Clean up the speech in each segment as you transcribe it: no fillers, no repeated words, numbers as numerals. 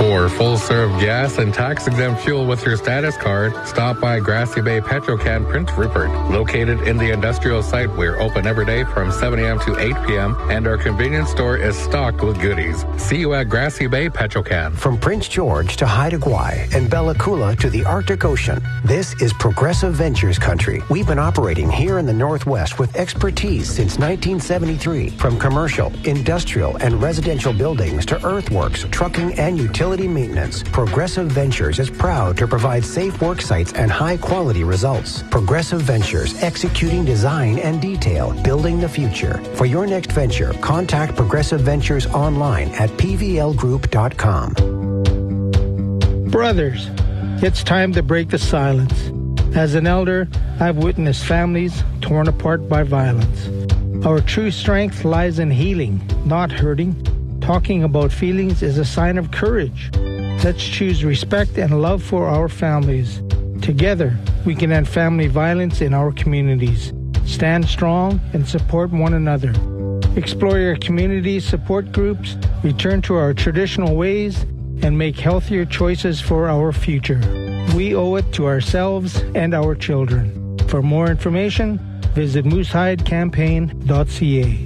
For full-serve gas and tax-exempt fuel with your status card, stop by Grassy Bay Petrocan Prince Rupert. Located in the industrial site, we're open every day from 7 a.m. to 8 p.m., and our convenience store is stocked with goodies. See you at Grassy Bay Petrocan. From Prince George to Haida Gwaii and Bella Coola to the Arctic Ocean, this is Progressive Ventures country. We've been operating here in the Northwest with expertise since 1973. From commercial, industrial, and residential buildings to earthworks, trucking, and utility maintenance, Progressive Ventures is proud to provide safe work sites and high-quality results. Progressive Ventures, executing design and detail, building the future. For your next venture, contact Progressive Ventures online at pvlgroup.com. Brothers, it's time to break the silence. As an elder, I've witnessed families torn apart by violence. Our true strength lies in healing, not hurting. Talking about feelings is a sign of courage. Let's choose respect and love for our families. Together, we can end family violence in our communities. Stand strong and support one another. Explore your community support groups, return to our traditional ways, and make healthier choices for our future. We owe it to ourselves and our children. For more information, visit moosehidecampaign.ca.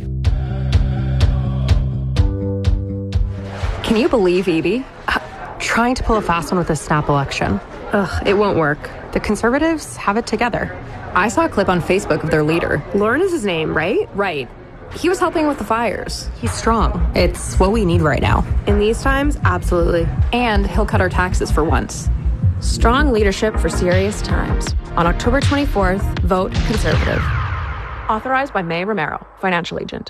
Can you believe Evie? Trying to pull a fast one with this snap election. Ugh, it won't work. The Conservatives have it together. I saw a clip on Facebook of their leader. Lauren is his name, right? Right. He was helping with the fires. He's strong. It's what we need right now. In these times, absolutely. And he'll cut our taxes for once. Strong leadership for serious times. On October 24th, vote Conservative. Authorized by May Romero, financial agent.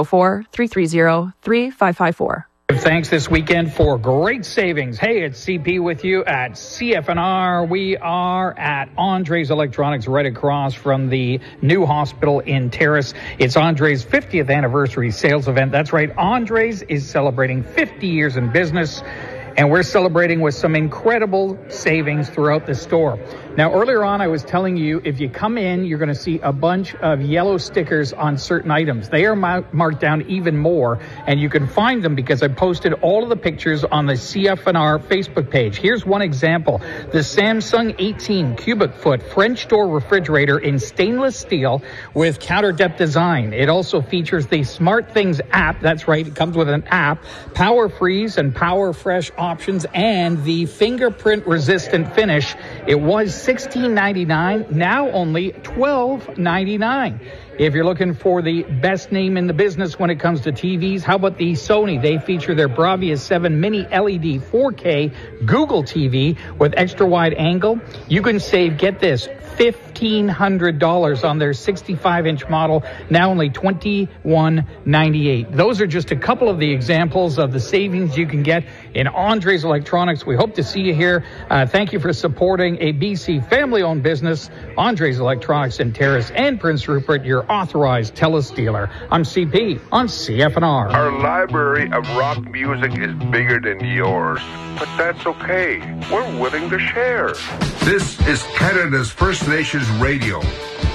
604-330-3554. Thanks this weekend for great savings. Hey, it's CP with you at CFNR. We are at Andres Electronics right across from the new hospital in Terrace. It's Andres' 50th anniversary sales event. That's right. Andres is celebrating 50 years in business, and we're celebrating with some incredible savings throughout the store. Now, earlier on, I was telling you, if you come in, you're going to see a bunch of yellow stickers on certain items. They are marked down even more, and you can find them because I posted all of the pictures on the CFNR Facebook page. Here's one example. The Samsung 18 cubic foot French door refrigerator in stainless steel with counter depth design. It also features the Smart Things app. That's right. It comes with an app, power freeze and power fresh options, and the fingerprint resistant finish. It was $16.99, now only $12.99. If you're looking for the best name in the business when it comes to TVs, how about the Sony? They feature their Bravia 7 Mini LED 4K Google TV with extra wide angle. You can save, get this, $1,500 on their 65-inch model, now only $21.98. Those are just a couple of the examples of the savings you can get in Andres Electronics. We hope to see you here. Thank you for supporting a BC family-owned business, Andres Electronics in Terrace and Prince Rupert, your authorized TELUS dealer. I'm CP on CFNR. Our library of rock music is bigger than yours, but that's okay. We're willing to share. This is Canada's First Nations Radio,